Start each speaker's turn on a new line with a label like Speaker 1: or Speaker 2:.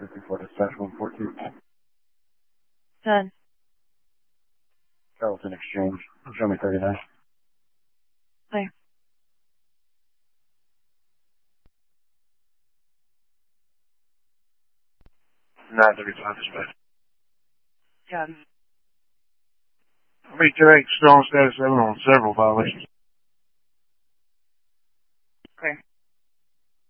Speaker 1: 54 dispatch 142.
Speaker 2: 10.
Speaker 1: Charlton Exchange. Show me 39.
Speaker 2: Hi.
Speaker 3: 935 dispatch.
Speaker 2: Got it.
Speaker 3: I'll be today, strong status 7 on several violations.